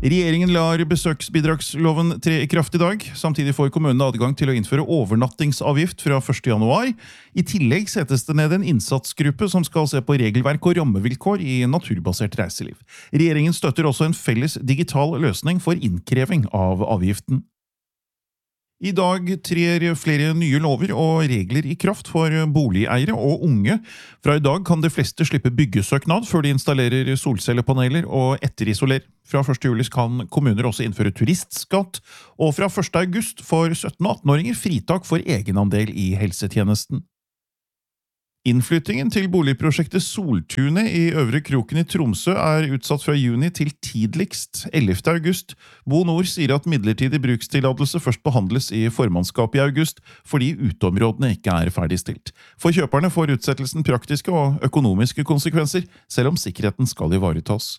Regjeringen lar besøksbidragsloven tre i kraft i dag. Samtidig får kommunene adgang til å innføre overnattingsavgift fra 1. januar. I tillegg settes det ned en innsatsgruppe som skal se på regelverk og rammevilkår i naturbasert reiseliv. Regjeringen støtter også en felles digital løsning for innkreving av avgiften. I dag trer flere nye lover og regler i kraft for boligeiere og unge. Fra i dag kan de fleste slippe byggesøknad før de installerer solcellepaneler og etterisoler. Fra 1. juli kan kommuner også innføre turistskatt, og fra 1. august får 17- og 18-åringer fritak for egenandel i helsetjenesten. Innflyttingen til boligprosjektet Soltunet i Øvre Kroken i Tromsø er utsatt fra juni til tidligst 11. august. Bo Nord sier at midlertidig brukstillatelse først behandles i formannskapet i august, fordi uteområdene ikke er ferdigstilt. For kjøperne får utsettelsen praktiske og økonomiske konsekvenser, selv om sikkerheten skal ivaretas.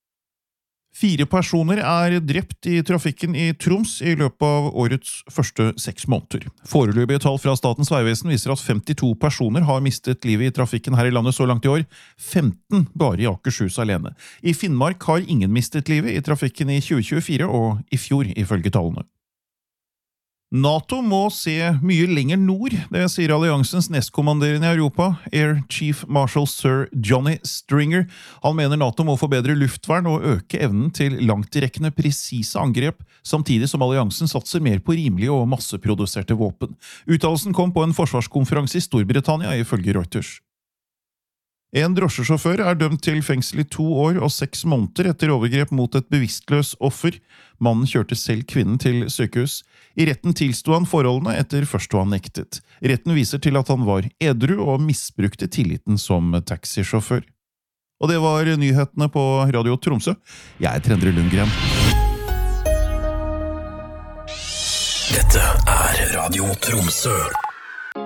4 personer er drept i trafikken i Troms i løpet av årets første 6 måneder. Foreløpige tall fra Statens vegvesen viser at 52 personer har mistet livet i trafikken her i landet så langt i år, 15 bare i Akershus alene. I Finnmark har ingen mistet livet i trafikken i 2024 og i fjor, ifølge tallene. NATO må se mye lenger nord, det sier alliansens nestkommanderende i Europa, Air Chief Marshal Sir Johnny Stringer. Han mener NATO må få bedre luftvern og øke evnen til langtrekkende presise angrep, samtidig som alliansen satser mer på rimelige og masseproduserte våpen. Uttalelsen kom på en forsvarskonferanse i Storbritannia, ifølge Reuters. En drosjesjåfør er dømt til fengsel i 2 år og 6 måneder etter overgrep mot et bevisstløs offer. Mannen kjørte selv kvinnen til sykehus. I retten tilsto han forholdene etter først å ha nektet. Retten viser til at han var edru og misbrukte tilliten som taxisjåfør. Og det var nyhetene på Radio Tromsø. Jeg er Trendre Lundgren. Dette er Radio Tromsø.